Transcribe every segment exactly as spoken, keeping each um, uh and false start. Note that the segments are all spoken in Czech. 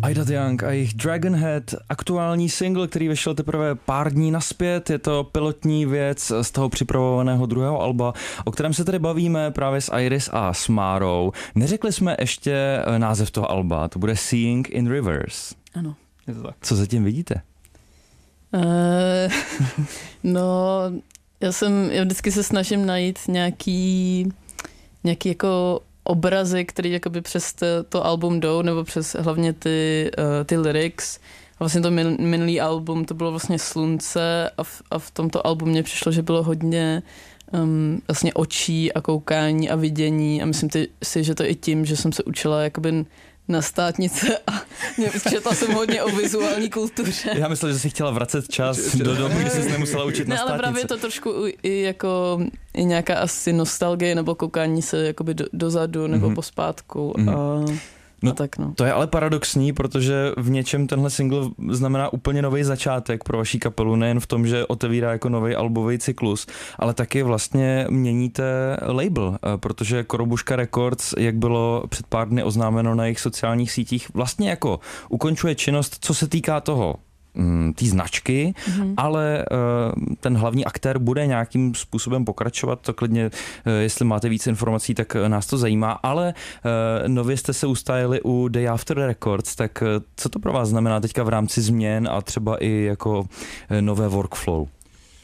Ida Young a jejich Dragonhead, aktuální single, který vyšel teprve pár dní nazpět, je to pilotní věc z toho připravovaného druhého alba, o kterém se tady bavíme právě s Iris a s Márou. Neřekli jsme ještě název toho alba, to bude Seeing in Reverse. Ano. Je to tak. Co zatím vidíte? Uh, no, já jsem, já vždycky se snažím najít nějaký, nějaký jako obrazy, které jakoby přes to, to album jdou, nebo přes hlavně ty, uh, ty lyrics. A vlastně to min, minulý album, to bylo vlastně slunce a v, a v tomto albu mně přišlo, že bylo hodně um, vlastně očí a koukání a vidění a myslím ty, si, že to i tím, že jsem se učila jakoby na státnice a četla jsem hodně o vizuální kultuře. Já myslel, že jsi chtěla vracet čas do doby, kdy jsi nemusela učit ne, na státnice. Ale právě to trošku i jako i nějaká asi nostalgie nebo koukání se jakoby do, dozadu nebo mm-hmm. pospátku. Mm-hmm. A No, no tak no. To je ale paradoxní, protože v něčem tenhle single znamená úplně nový začátek pro vaší kapelu, nejen v tom, že otevírá jako nový albový cyklus, ale taky vlastně měníte label, protože Korobuška Records, jak bylo před pár dny oznámeno na jejich sociálních sítích, vlastně jako ukončuje činnost, co se týká toho té značky, mm-hmm. ale uh, ten hlavní aktér bude nějakým způsobem pokračovat, to klidně, uh, jestli máte víc informací, tak uh, nás to zajímá, ale uh, nově jste se ustájili u Day After Records, tak uh, co to pro vás znamená teďka v rámci změn a třeba i jako uh, nové workflow? Uh,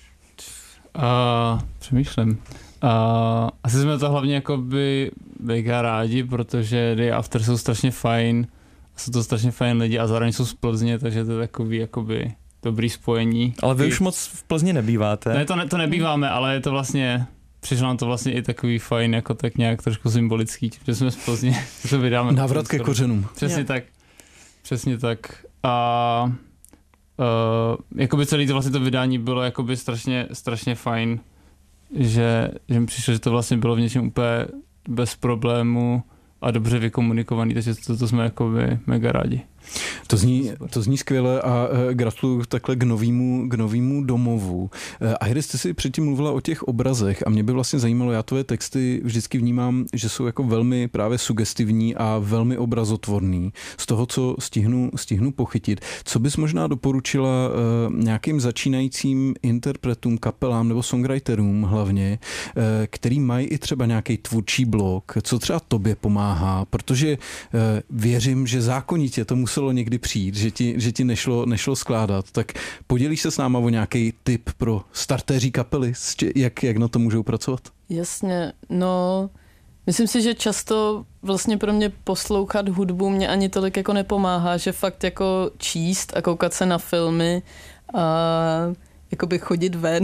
přemýšlím. Uh, asi jsme to hlavně jakoby mega rádi, protože Day After jsou strašně fajn, jsou to strašně fajn lidi a zároveň jsou z Plzně, takže to je takový jakoby dobrý spojení. Ale vy už moc v Plzni nebýváte. Ne, to, ne, to nebýváme, ale je to vlastně, přišlo nám to vlastně i takový fajn, jako tak nějak trošku symbolický, že jsme z Plzně, že se vydáme. Návrat ke kořenům. Přesně jo. tak, přesně tak. A uh, jakoby celý to vlastně to vydání bylo jakoby strašně, strašně fajn, že, že mi přišlo, že to vlastně bylo v něčem úplně bez problému a dobře vykomunikovaný, takže to, to jsme jakoby mega rádi. To zní, to zní skvěle a uh, gratuluju takhle k novému, k novému domovu. Uh, Iris, ty jsi předtím mluvila o těch obrazech a mě by vlastně zajímalo, já tvoje texty vždycky vnímám, že jsou jako velmi právě sugestivní a velmi obrazotvorný. Z toho, co stihnu, stihnu pochytit. Co bys možná doporučila uh, nějakým začínajícím interpretům, kapelám nebo songwriterům hlavně, uh, který mají i třeba nějaký tvůrčí blok, co třeba tobě pomáhá, protože uh, věřím, že zákonitě to muselo někdy přijít, že ti, že ti nešlo, nešlo skládat, tak podělíš se s náma o nějaký tip pro startéři kapely, jak, jak na to můžou pracovat? Jasně, no myslím si, že často vlastně pro mě poslouchat hudbu mě ani tolik jako nepomáhá, že fakt jako číst a koukat se na filmy a jakoby chodit ven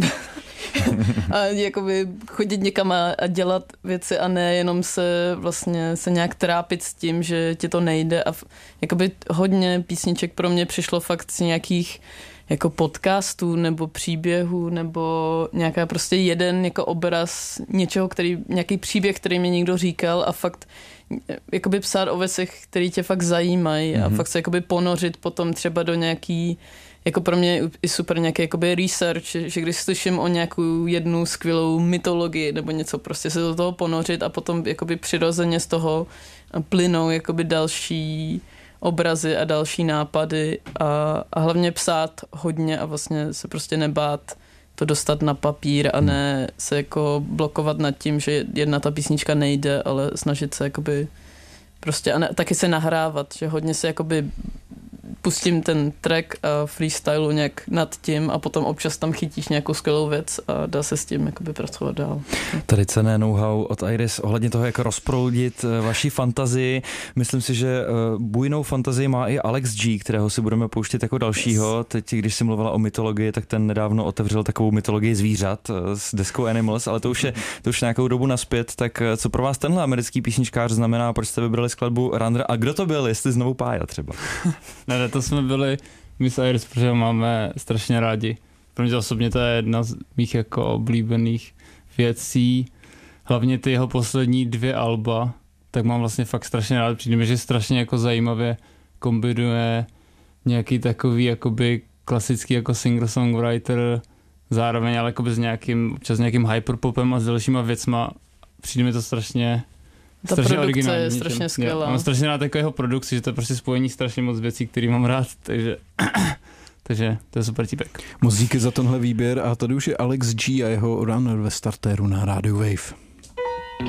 a jakoby chodit někam a, a dělat věci a ne jenom se vlastně se nějak trápit s tím, že ti to nejde a v, jakoby hodně písniček pro mě přišlo fakt z nějakých jako podcastů nebo příběhů nebo nějaká prostě jeden jako obraz něčeho, který, nějaký příběh, který mi někdo říkal a fakt jakoby psát o věcech, které tě fakt zajímají mm-hmm. a fakt se jakoby ponořit potom třeba do nějaký jako pro mě je i super nějaký jakoby research, že když slyším o nějakou jednu skvělou mytologii nebo něco, prostě se do toho ponořit a potom jakoby přirozeně z toho plynou jakoby další obrazy a další nápady a, a hlavně psát hodně a vlastně se prostě nebát to dostat na papír a ne se jako blokovat nad tím, že jedna ta písnička nejde, ale snažit se jakoby prostě a ne, taky se nahrávat, že hodně se jakoby pustím ten track a freestylu nějak nad tím a potom občas tam chytíš nějakou skvělou věc a dá se s tím jakoby pracovat dál. Tady cenné know-how od Iris ohledně toho, jak rozproudit vaši fantazii. Myslím si, že bujnou fantazii má i Alex G, kterého si budeme pouštět jako dalšího. Yes. Teď, když jsi mluvila o mytologii, tak ten nedávno otevřel takovou mytologii zvířat s deskou Animals, ale to už je to už nějakou dobu nazpět. Tak co pro vás tenhle americký písničkář znamená, proč jste vybrali skladbu Runner a kdo to byl, jestli znovu Pája třeba? Ne, ne, to jsme byli my s Iris, protože ho máme strašně rádi. Pro mě osobně to je jedna z mých jako oblíbených věcí. Hlavně ty jeho poslední dvě alba, tak mám vlastně fakt strašně rád. Přijde mi, že strašně jako zajímavě kombinuje nějaký takový jakoby klasický jako singer-songwriter, zároveň ale jakoby s nějakým, občas nějakým hyperpopem a s dalšíma věcma. Přijde mi to strašně Ta strašně produkce je strašně skvělá. Mám strašně rád jako jeho produkci, že to je prostě spojení strašně moc věcí, které mám rád, takže... Takže to je super típek. Moc díky za tenhle výběr a tady už je Alex G a jeho Runner ve startéru na Radio Wave.